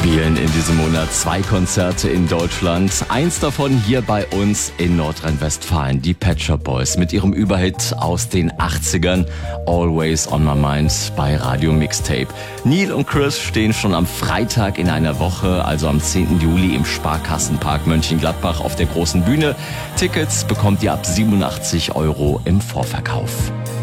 spielen in diesem Monat 2 Konzerte in Deutschland. Eins davon hier bei uns in Nordrhein-Westfalen. Die Pet Shop Boys mit ihrem Überhit aus den 80ern. Always on my mind bei Radio Mixtape. Neil und Chris stehen schon am Freitag in einer Woche, also am 10. Juli im Sparkassenpark Mönchengladbach auf der großen Bühne. Tickets bekommt ihr ab 87 € im Vorverkauf.